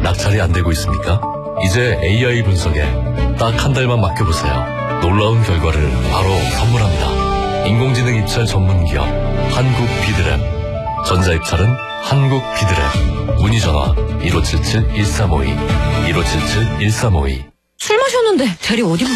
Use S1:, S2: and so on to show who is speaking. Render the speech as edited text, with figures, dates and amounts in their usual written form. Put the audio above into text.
S1: 낙찰이 안 되고 있습니까? 이제 AI 분석에 딱 한 달만 맡겨보세요. 놀라운 결과를 바로 선물합니다. 인공지능 입찰 전문기업 한국비드랩. 전자입찰은 한국비드랩. 문의전화 1577-1352 1577-1352.
S2: 술 마셨는데 대리 어디